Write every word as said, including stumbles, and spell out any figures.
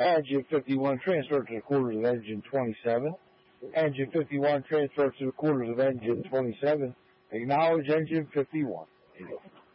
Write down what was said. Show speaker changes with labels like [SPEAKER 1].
[SPEAKER 1] Engine fifty-one, transfer to the quarters of engine twenty-seven. Engine fifty-one, transfer to the quarters of engine twenty-seven. Acknowledge engine fifty-one.